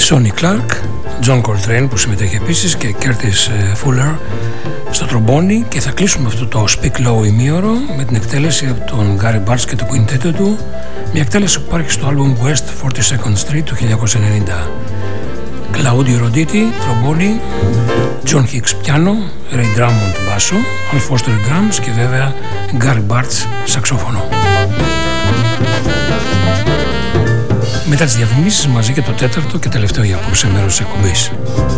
Sonny Clark, John Coltrane που συμμετέχει επίσης και Curtis Fuller στο τρομπόνι, και θα κλείσουμε αυτό το Speak Low ημίωρο με την εκτέλεση από τον Gary Bartz και το quintet του, μια εκτέλεση που υπάρχει στο album West 42nd Street του 1990. Claudio Roditi τρομπόνι, John Hicks πιάνο, Ray Drummond μπάσο, Al Foster drums και βέβαια Gary Bartz σαξόφωνο. Μετά τις διαφημίσεις μαζί και το τέταρτο και τελευταίο για απόψε μέρος της εκπομπής.